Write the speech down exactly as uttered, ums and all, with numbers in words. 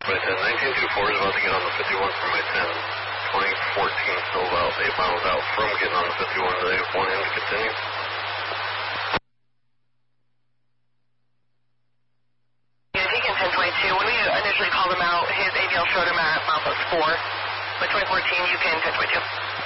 my ten. nineteen twenty-four is about to get on the fifty-one for my ten. twenty fourteen still about eight miles out from getting on the fifty-one. Do they want him to continue? Yeah, he can ten twenty-two. When we initially called him out, his A D L showed him at milepost four. But twenty fourteen, you can ten twenty-two.